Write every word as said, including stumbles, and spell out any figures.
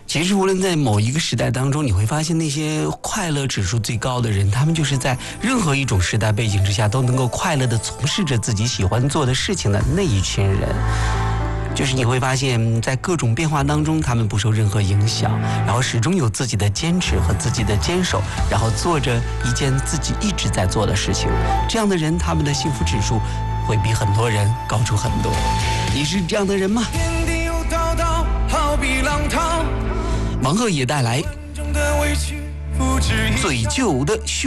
其实无论在某一个时代当中，你会发现那些快乐指数最高的人，他们就是在任何一种时代背景之下都能够快乐地从事着自己喜欢做的事情的那一群人。就是你会发现在各种变化当中，他们不受任何影响，然后始终有自己的坚持和自己的坚守，然后做着一件自己一直在做的事情。这样的人，他们的幸福指数会比很多人高出很多。你是这样的人吗？王鹤也带来醉酒的